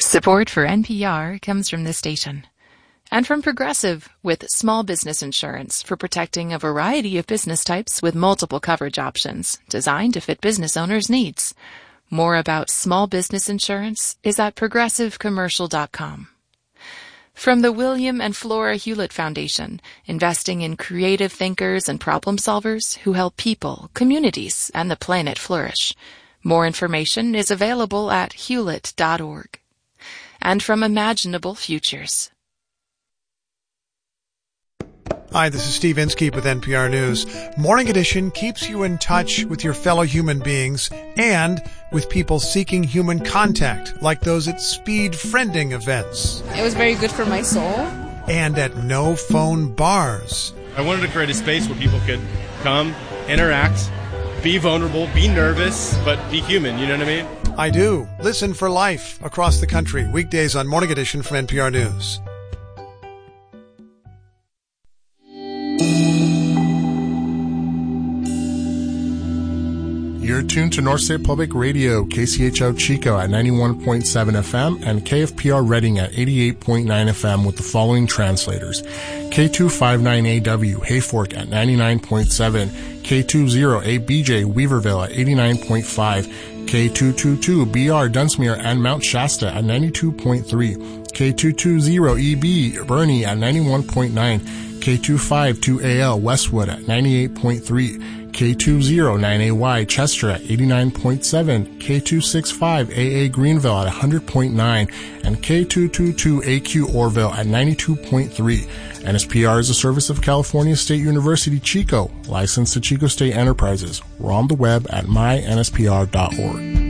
Support for NPR comes from this station. And from Progressive, with small business insurance for protecting a variety of business types with multiple coverage options designed to fit business owners' needs. More about small business insurance is at progressivecommercial.com. From the William and Flora Hewlett Foundation, investing in creative thinkers and problem solvers who help people, communities, and the planet flourish. More information is available at hewlett.org. And from Imaginable Futures. Hi, this is Steve Inskeep with NPR News. Morning Edition keeps you in touch with your fellow human beings and with people seeking human contact, like those at speed friending events. It was very good for my soul. And at no-phone bars. I wanted to create a space where people could come, interact, be vulnerable, be nervous, but be human, you know what I mean? I do. Listen for life across the country. Weekdays on Morning Edition from NPR News. You're tuned to North State Public Radio, KCHO Chico at 91.7 FM and KFPR Reading at 88.9 FM with the following translators. K259AW Hayfork at 99.7, K20ABJ Weaverville at 89.5, K222BR Dunsmuir and Mount Shasta at 92.3, K220EB Bernie at 91.9, K252AL Westwood at 98.3, K209AY Chester at 89.7, K265AA Greenville at 100.9, and K222AQ Orville at 92.3. NSPR is a service of California State University, Chico, licensed to Chico State Enterprises. We're on the web at mynspr.org.